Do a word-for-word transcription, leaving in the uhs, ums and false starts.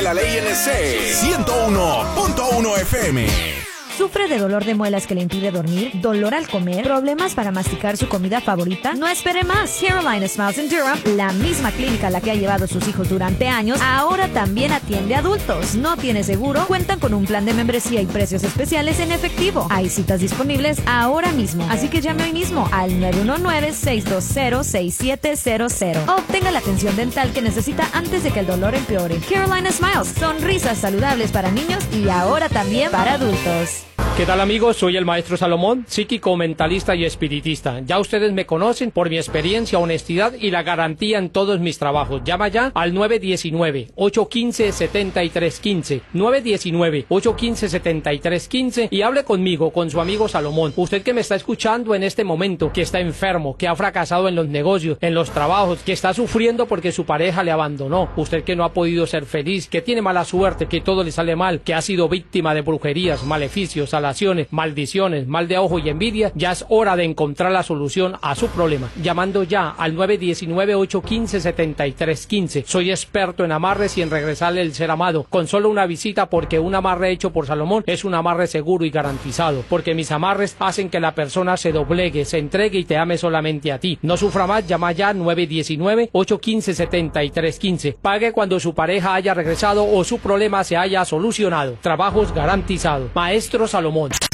de la ley N C ciento uno punto uno F M. ¿Sufre de dolor de muelas que le impide dormir? ¿Dolor al comer? ¿Problemas para masticar su comida favorita? No espere más. Carolina Smiles en Durham, la misma clínica a la que ha llevado a sus hijos durante años, ahora también atiende a adultos. ¿No tiene seguro? Cuentan con un plan de membresía y precios especiales en efectivo. Hay citas disponibles ahora mismo. Así que llame hoy mismo al nueve uno nueve, seis dos cero, seis siete cero cero. Obtenga la atención dental que necesita antes de que el dolor empeore. Carolina Smiles, sonrisas saludables para niños y ahora también para adultos. ¿Qué tal, amigos? Soy el maestro Salomón, psíquico, mentalista y espiritista. Ya ustedes me conocen por mi experiencia, honestidad y la garantía en todos mis trabajos. Llama ya al nueve uno nueve, ocho uno cinco, siete tres uno cinco, nueve uno nueve, ocho uno cinco, siete tres uno cinco y hable conmigo, con su amigo Salomón. Usted que me está escuchando en este momento, que está enfermo, que ha fracasado en los negocios, en los trabajos, que está sufriendo porque su pareja le abandonó, usted que no ha podido ser feliz, que tiene mala suerte, que todo le sale mal, que ha sido víctima de brujerías, maleficios, salaciones, maldiciones, mal de ojo y envidia, ya es hora de encontrar la solución a su problema, llamando ya al nueve uno nueve, ocho uno cinco, siete tres uno cinco. Soy experto en amarres y en regresarle el ser amado, con solo una visita, porque un amarre hecho por Salomón es un amarre seguro y garantizado, porque mis amarres hacen que la persona se doblegue, se entregue y te ame solamente a ti. No sufra más, llama ya nueve uno nueve, ocho uno cinco, siete tres uno cinco. Pague cuando su pareja haya regresado o su problema se haya solucionado. Trabajos garantizados. Maestro Salomón.